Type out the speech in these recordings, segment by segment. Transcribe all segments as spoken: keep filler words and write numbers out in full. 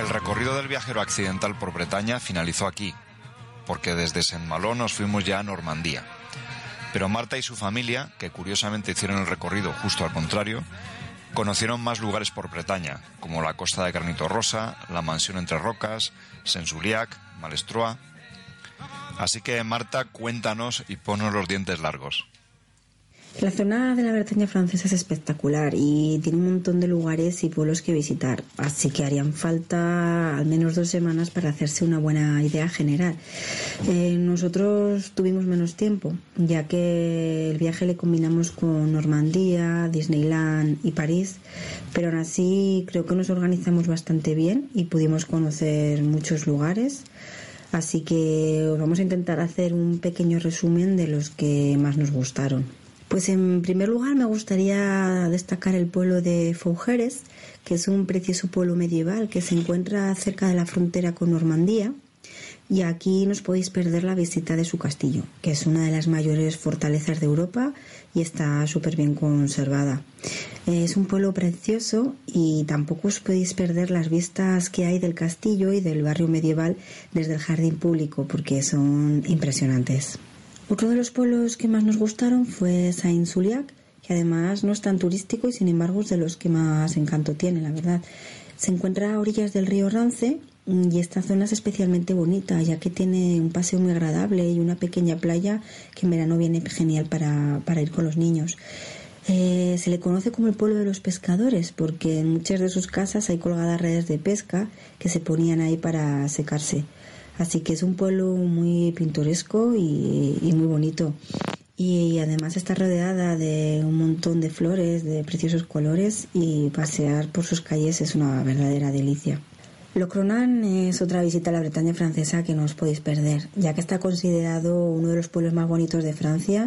El recorrido del viajero accidental por Bretaña finalizó aquí, porque desde Saint-Malo nos fuimos ya a Normandía. Pero Marta y su familia, que curiosamente hicieron el recorrido justo al contrario, conocieron más lugares por Bretaña, como la costa de Granito Rosa, la mansión Entre Rocas, Saint-Suliac, Malestroit. Así que, Marta, cuéntanos y ponnos los dientes largos. La zona de la Bretaña francesa es espectacular y tiene un montón de lugares y pueblos que visitar, así que harían falta al menos dos semanas para hacerse una buena idea general. Eh, nosotros tuvimos menos tiempo, ya que el viaje le combinamos con Normandía, Disneyland y París, pero aún así creo que nos organizamos bastante bien y pudimos conocer muchos lugares. Así que vamos a intentar hacer un pequeño resumen de los que más nos gustaron. Pues en primer lugar me gustaría destacar el pueblo de Fougeres, que es un precioso pueblo medieval que se encuentra cerca de la frontera con Normandía, y aquí no os podéis perder la visita de su castillo, que es una de las mayores fortalezas de Europa y está súper bien conservada. Es un pueblo precioso y tampoco os podéis perder las vistas que hay del castillo y del barrio medieval desde el jardín público, porque son impresionantes. Otro de los pueblos que más nos gustaron fue Saint-Suliac, que además no es tan turístico y sin embargo es de los que más encanto tiene, la verdad. Se encuentra a orillas del río Rance y esta zona es especialmente bonita, ya que tiene un paseo muy agradable y una pequeña playa que en verano viene genial para, para ir con los niños. Eh, se le conoce como el pueblo de los pescadores porque en muchas de sus casas hay colgadas redes de pesca que se ponían ahí para secarse. Así que es un pueblo muy pintoresco y, y muy bonito. Y además está rodeada de un montón de flores de preciosos colores y pasear por sus calles es una verdadera delicia. Locronan es otra visita a la Bretaña francesa que no os podéis perder, ya que está considerado uno de los pueblos más bonitos de Francia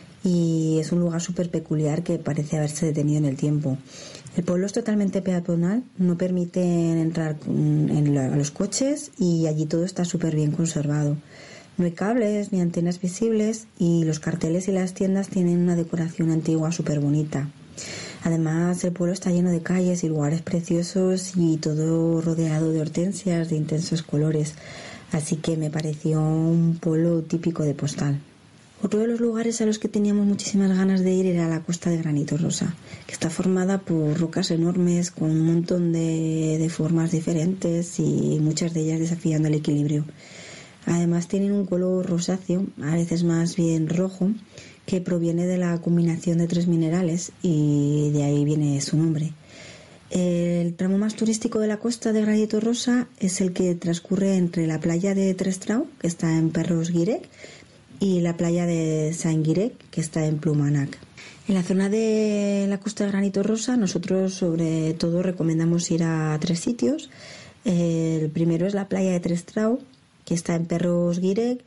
y es un lugar súper peculiar que parece haberse detenido en el tiempo. El pueblo es totalmente peatonal, no permiten entrar en la, a los coches y allí todo está súper bien conservado. No hay cables ni antenas visibles y los carteles y las tiendas tienen una decoración antigua súper bonita. Además, el pueblo está lleno de calles y lugares preciosos y todo rodeado de hortensias de intensos colores, así que me pareció un pueblo típico de postal. Otro de los lugares a los que teníamos muchísimas ganas de ir era la costa de Granito Rosa, que está formada por rocas enormes con un montón de, de formas diferentes y muchas de ellas desafiando el equilibrio. Además tienen un color rosáceo, a veces más bien rojo, que proviene de la combinación de tres minerales y de ahí viene su nombre. El tramo más turístico de la costa de Granito Rosa es el que transcurre entre la playa de Trestrau, que está en Perros-Guirec, y la playa de Saint-Guirec, que está en Ploumanac. En la zona de la costa de Granito Rosa nosotros sobre todo recomendamos ir a tres sitios. El primero es la playa de Trestrau, que está en Perros-Guirec,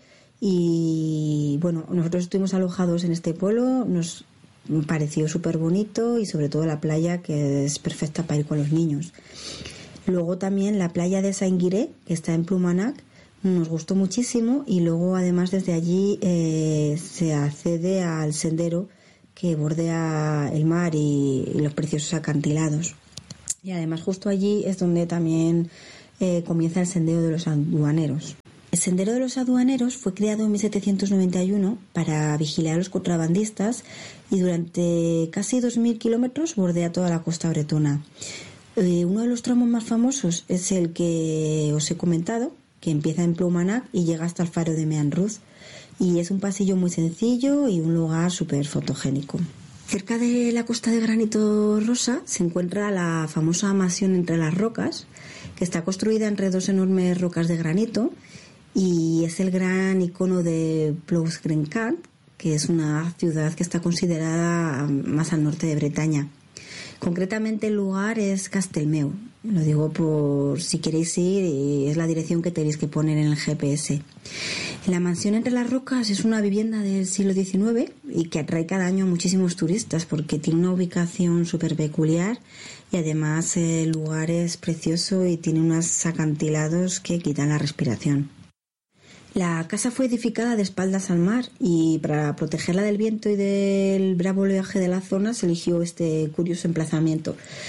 y bueno, nosotros estuvimos alojados en este pueblo, nos pareció súper bonito y sobre todo la playa, que es perfecta para ir con los niños. Luego también la playa de Saint-Guirec, que está en Ploumanac, nos gustó muchísimo y luego además desde allí eh, se accede al sendero que bordea el mar y, y los preciosos acantilados. Y además justo allí es donde también eh, comienza el sendero de los aduaneros. El sendero de los aduaneros fue creado en mil setecientos noventa y uno para vigilar a los contrabandistas y durante casi dos mil kilómetros bordea toda la costa bretona. Eh, uno de los tramos más famosos es el que os he comentado, que empieza en Ploumanac y llega hasta el faro de Meanruz, y es un pasillo muy sencillo y un lugar súper fotogénico. Cerca de la costa de Granito Rosa se encuentra la famosa mansión Entre las Rocas, que está construida entre dos enormes rocas de granito y es el gran icono de Plougrencat, que es una ciudad que está considerada más al norte de Bretaña. Concretamente el lugar es Castelmeu, lo digo por si queréis ir y es la dirección que tenéis que poner en el G P S. La mansión Entre las Rocas es una vivienda del siglo diecinueve y que atrae cada año a muchísimos turistas porque tiene una ubicación súper peculiar y además el lugar es precioso y tiene unos acantilados que quitan la respiración. La casa fue edificada de espaldas al mar y para protegerla del viento y del bravo oleaje de la zona se eligió este curioso emplazamiento.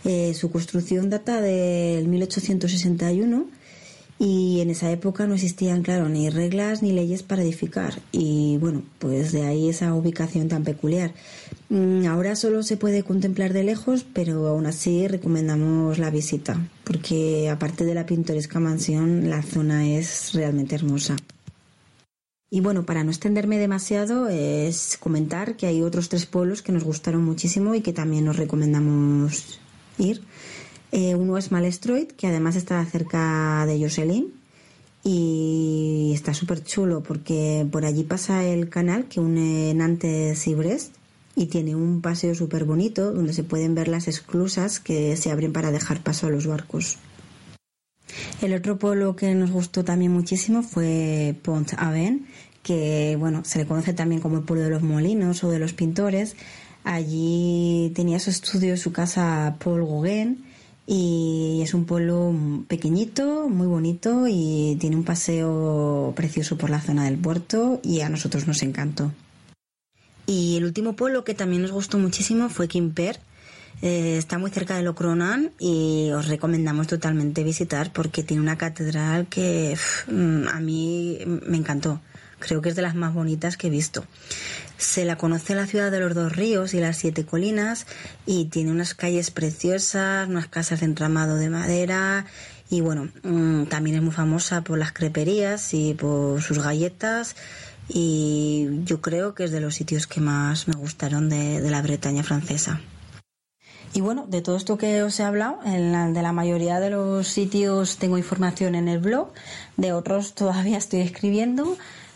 Eh, su construcción data del mil ochocientos sesenta y uno y en esa época no existían, claro, ni reglas ni leyes para edificar y bueno, pues de ahí esa ubicación tan peculiar. Ahora solo se puede contemplar de lejos, pero aún así recomendamos la visita porque aparte de la pintoresca mansión, la zona es realmente hermosa. Y bueno, para no extenderme demasiado, es comentar que hay otros tres pueblos que nos gustaron muchísimo y que también nos recomendamos ir. Eh, uno es Malestroit, que además está cerca de Jocelyn y está súper chulo porque por allí pasa el canal que une Nantes y Brest y tiene un paseo súper bonito donde se pueden ver las esclusas que se abren para dejar paso a los barcos. El otro pueblo que nos gustó también muchísimo fue Pont-Aven, que bueno, se le conoce también como el pueblo de los molinos o de los pintores. Allí tenía su estudio, su casa Paul Gauguin y es un pueblo pequeñito, muy bonito y tiene un paseo precioso por la zona del puerto y a nosotros nos encantó. Y el último pueblo que también nos gustó muchísimo fue Quimper. Eh, está muy cerca de Locronan y os recomendamos totalmente visitar porque tiene una catedral que pff, a mí me encantó. Creo que es de las más bonitas que he visto. Se la conoce la ciudad de los dos ríos y las siete colinas y tiene unas calles preciosas, unas casas de entramado de madera y bueno, mmm, también es muy famosa por las creperías y por sus galletas y yo creo que es de los sitios que más me gustaron de, de la Bretaña francesa. Y bueno, de todo esto que os he hablado, en la, de la mayoría de los sitios tengo información en el blog, de otros todavía estoy escribiendo.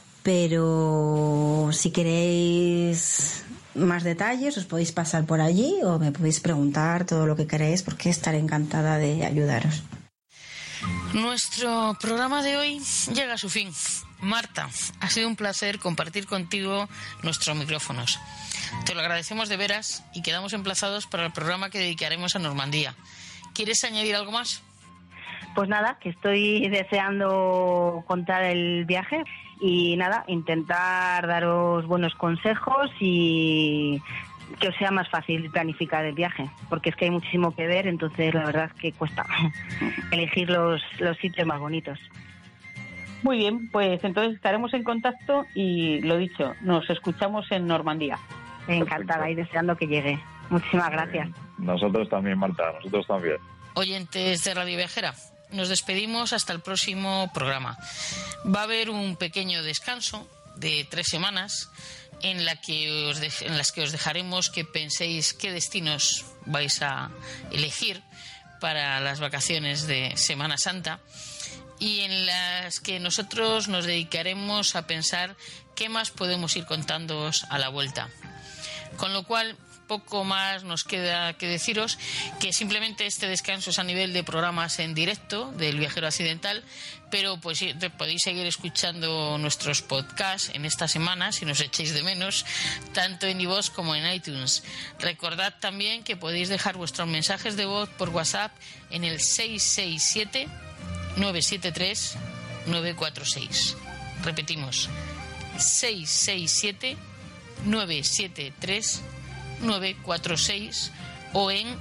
Pero si queréis más detalles os podéis pasar por allí o me podéis preguntar todo lo que queráis porque estaré encantada de ayudaros. Nuestro programa de hoy llega a su fin. Marta, ha sido un placer compartir contigo nuestros micrófonos. Te lo agradecemos de veras y quedamos emplazados para el programa que dedicaremos a Normandía. ¿Quieres añadir algo más? Pues nada, que estoy deseando contar el viaje y nada, intentar daros buenos consejos y que os sea más fácil planificar el viaje, porque es que hay muchísimo que ver, entonces la verdad es que cuesta elegir los, los sitios más bonitos. Muy bien, pues entonces estaremos en contacto y lo dicho, nos escuchamos en Normandía. Encantada y deseando que llegue. Muchísimas gracias. Nosotros también, Marta, nosotros también. Oyentes de Radio Viajera, nos despedimos hasta el próximo programa. Va a haber un pequeño descanso de tres semanas en, la que os de, en las que os dejaremos que penséis qué destinos vais a elegir para las vacaciones de Semana Santa y en las que nosotros nos dedicaremos a pensar qué más podemos ir contándoos a la vuelta. Con lo cual, poco más nos queda que deciros que simplemente este descanso es a nivel de programas en directo del Viajero Accidental, pero pues podéis seguir escuchando nuestros podcasts en esta semana si nos echáis de menos, tanto en iVoox como en iTunes. Recordad también que podéis dejar vuestros mensajes de voz por WhatsApp en el seis seis siete, nueve siete tres, nueve cuatro seis. Repetimos, seis seis siete, nueve siete tres, nueve cuatro seis o en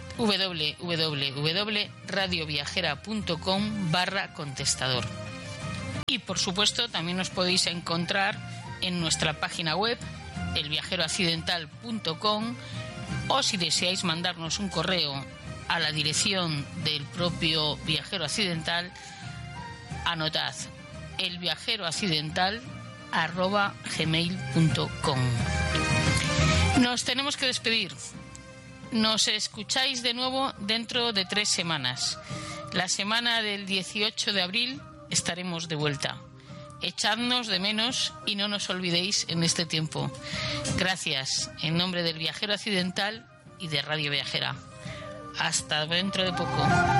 w w w punto radio viajera punto com barra contestador. Y por supuesto también nos podéis encontrar en nuestra página web el viajero accidental punto com o si deseáis mandarnos un correo a la dirección del propio Viajero Accidental, anotad elviajeroaccidental arroba gmail punto com. Nos tenemos que despedir. Nos escucháis de nuevo dentro de tres semanas. La semana del dieciocho de abril estaremos de vuelta. Echadnos de menos y no nos olvidéis en este tiempo. Gracias en nombre del Viajero Accidental y de Radio Viajera. Hasta dentro de poco.